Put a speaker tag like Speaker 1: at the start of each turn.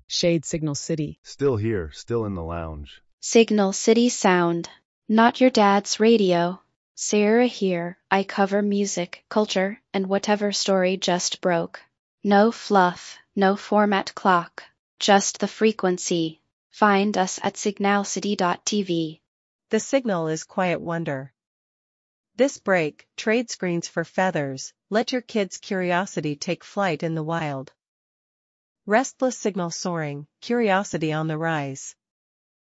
Speaker 1: Shade Signal City.
Speaker 2: Still here, still in the lounge.
Speaker 3: Signal City Sound. Not your dad's radio. Sarah here, I cover music, culture, and whatever story just broke. No fluff, no format clock, just the frequency. Find us at signalcity.tv.
Speaker 4: The Signal is quiet wonder. This break, trade screens for feathers, let your kids' curiosity take flight in the wild. Restless signal soaring, curiosity on the rise.